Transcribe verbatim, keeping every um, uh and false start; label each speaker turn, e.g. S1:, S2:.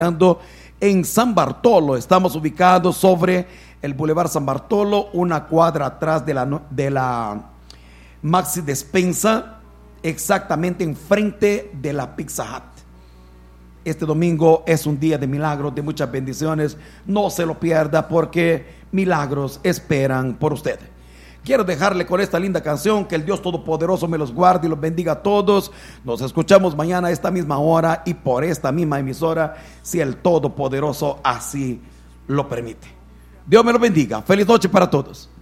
S1: en San Bartolo. Estamos ubicados sobre el Boulevard San Bartolo, una cuadra atrás de la, de la Maxi Despensa, exactamente enfrente de la Pizza Hut. Este domingo es un día de milagros, de muchas bendiciones. No se lo pierda, porque milagros esperan por usted. Quiero dejarle con esta linda canción. Que el Dios Todopoderoso me los guarde y los bendiga a todos. Nos escuchamos mañana a esta misma hora y por esta misma emisora, si el Todopoderoso así lo permite. Dios me lo bendiga. Feliz noche para todos.